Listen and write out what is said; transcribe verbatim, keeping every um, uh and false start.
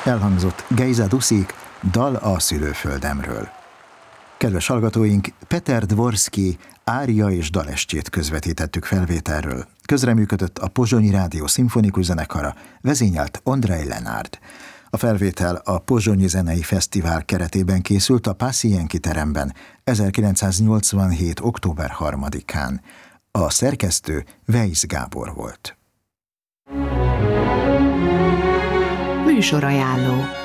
Elhangzott Gejza Duszik, Dal a szülőföldemről. Kedves hallgatóink, Peter Dvorszky ária és dalestjét közvetítettük felvételről. Közreműködött a Pozsonyi Rádió Szimfonikus Zenekara, vezényelt Ondrej Lenárd. A felvétel a Pozsonyi Zenei Fesztivál keretében készült a Pászyenki teremben ezerkilencszáznyolcvanhét. október harmadikán. A szerkesztő Weisz Gábor volt. Műsorajánló.